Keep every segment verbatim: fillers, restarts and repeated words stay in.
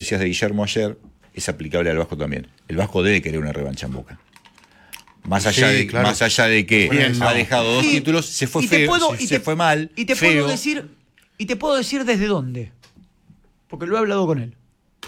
decías de Guillermo ayer es aplicable al Vasco también. El Vasco debe querer una revancha en Boca. Más allá, sí, de, claro. más allá de que Bien, ha no. dejado dos y, títulos, se fue feo, puedo, se, te, se fue mal, y te feo. puedo decir Y te puedo decir desde dónde, porque lo he hablado con él.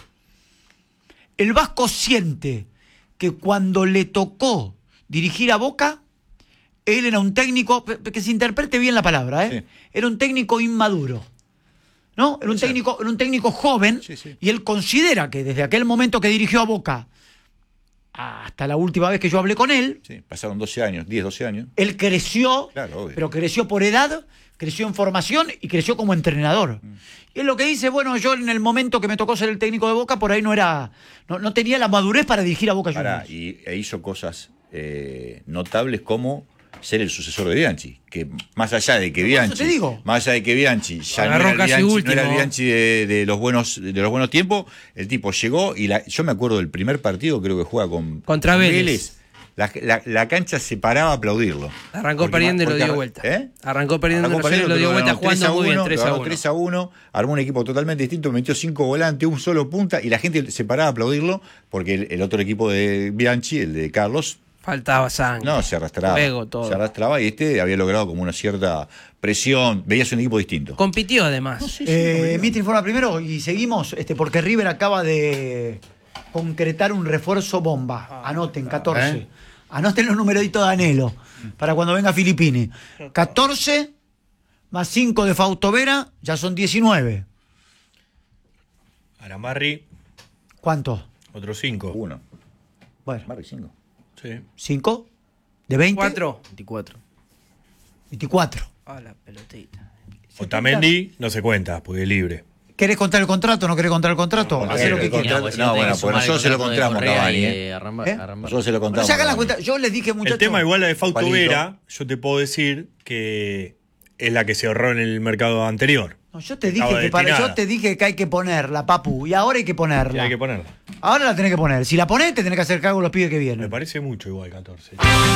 El Vasco siente que cuando le tocó dirigir a Boca, él era un técnico, que se interprete bien la palabra, ¿eh? Sí. Era un técnico inmaduro, ¿no? Era un técnico, era un técnico joven, sí, sí. Y él considera que desde aquel momento que dirigió a Boca hasta la última vez que yo hablé con él, sí, pasaron doce años, diez, doce años. Él creció, claro, pero creció por edad, creció en formación y creció como entrenador. Mm. Y es lo que dice, bueno, yo en el momento que me tocó ser el técnico de Boca, por ahí no era, no, no tenía la madurez para dirigir a Boca Juniors. Y e hizo cosas eh, notables como ser el sucesor de Bianchi, que más allá de que Bianchi, te digo. más allá de que Bianchi ya no era el Bianchi, no era el Bianchi de, de los buenos de los buenos tiempos, el tipo llegó y la, yo me acuerdo del primer partido, creo que juega con contra Vélez. Vélez. La, la, la cancha se paraba a aplaudirlo. Arrancó porque, perdiendo y lo dio vuelta. ¿eh? Arrancó perdiendo Arrancó y lo dio vuelta jugando muy bien, tres a uno. Armó un equipo totalmente distinto, metió cinco volantes, un solo punta y la gente se paraba a aplaudirlo porque el, el otro equipo de Bianchi, el de Carlos, faltaba sangre. No, se arrastraba. Fuego, todo. Se arrastraba y este había logrado como una cierta presión. Veías un equipo distinto. Compitió además. No, sí, sí, eh, Mitre informa primero y seguimos, este, porque River acaba de concretar un refuerzo bomba. Anoten, catorce. ¿Eh? Anoten los numeritos de Anhelo para cuando venga Filippini. catorce más cinco de Fausto Vera, ya son diecinueve. Aramarri. ¿Cuánto? Otros cinco. Uno. Bueno. Aramarri cinco. Sí. ¿Cinco? ¿De veinte? ¿Cuatro? veinticuatro. veinticuatro. Ah, la pelotita. Otamendi no se cuenta, porque es libre. ¿Querés contar el contrato o no querés contar el contrato? No, Hacé lo que quieras. quieras. No, bueno, pues nosotros se lo contamos, Cavani. ¿eh? ¿Eh? Nosotros se lo contamos. No se hagan la cuenta. Yo les dije, muchachos. El tema igual la de Fausto Vera, yo te puedo decir que es la que se ahorró en el mercado anterior. No, yo te dije que para, yo te dije que hay que ponerla, papu, y ahora hay que ponerla. Y hay que ponerla. Ahora la tenés que poner. Si la ponés, te tenés que hacer cargo de los pibes que vienen. Me parece mucho igual catorce.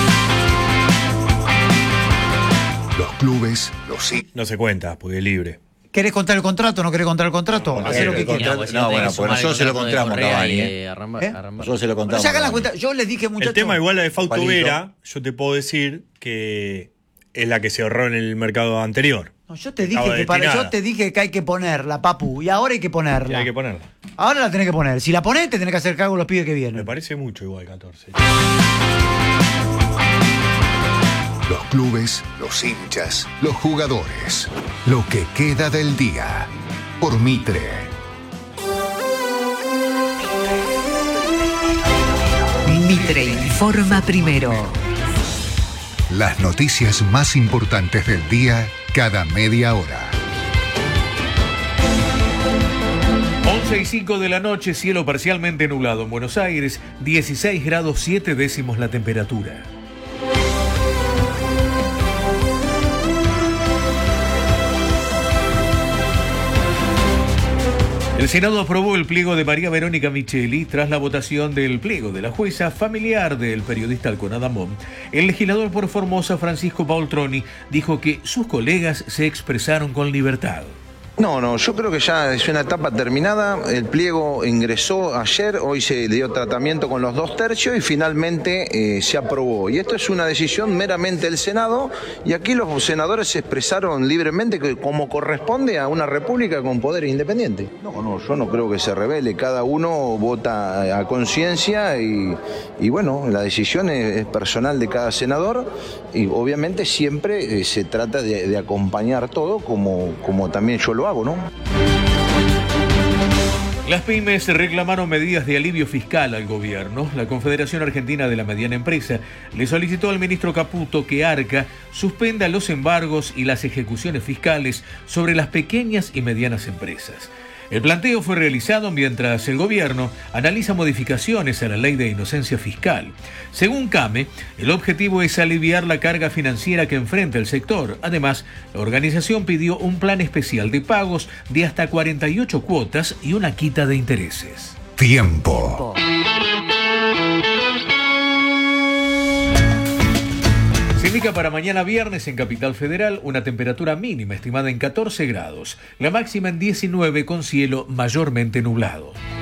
Los clubes, los sí. No se cuenta, porque es libre. ¿Querés contar el contrato o no querés contar el contrato? No, Hacé lo que quieras. No, no, bueno, pues nosotros se lo contamos, Cavani. ¿eh? ¿Eh? Nosotros se lo contamos. No se hagan la cuenta. Yo les dije, muchachos. El tema igual la de Fausto Palito. Vera, yo te puedo decir que es la que se ahorró en el mercado anterior. No, yo te dije que para, yo te dije que hay que ponerla, papu, y ahora hay que ponerla. Y hay que ponerla. Ahora la tenés que poner. Si la ponés, te tenés que hacer cargo de los pibes que vienen. Me parece mucho igual catorce. Los clubes, los hinchas, los jugadores. Lo que queda del día. Por Mitre. Mitre informa primero. Las noticias más importantes del día cada media hora. once y cinco de la noche, cielo parcialmente nublado en Buenos Aires, dieciséis grados siete décimos la temperatura. El Senado aprobó el pliego de María Verónica Micheli tras la votación del pliego de la jueza familiar del periodista Alcona Damón. El legislador por Formosa, Francisco Paultroni, dijo que sus colegas se expresaron con libertad. No, no, yo creo que ya es una etapa terminada. El pliego ingresó ayer, hoy se le dio tratamiento con los dos tercios y finalmente eh, se aprobó. Y esto es una decisión meramente del Senado y aquí los senadores se expresaron libremente que, como corresponde a una república con poder independiente. No, no, yo no creo que se revele. Cada uno vota a conciencia y, y bueno, la decisión es, es personal de cada senador y obviamente siempre eh, se trata de, de acompañar todo como, como también yo lo hago, ¿no? Las pymes reclamaron medidas de alivio fiscal al gobierno. La Confederación Argentina de la Mediana Empresa le solicitó al ministro Caputo que Arca suspenda los embargos y las ejecuciones fiscales sobre las pequeñas y medianas empresas. El planteo fue realizado mientras el gobierno analiza modificaciones a la ley de inocencia fiscal. Según CAME, el objetivo es aliviar la carga financiera que enfrenta el sector. Además, la organización pidió un plan especial de pagos de hasta cuarenta y ocho cuotas y una quita de intereses. Tiempo. Se indica para mañana viernes en Capital Federal una temperatura mínima estimada en catorce grados, la máxima en diecinueve con cielo mayormente nublado.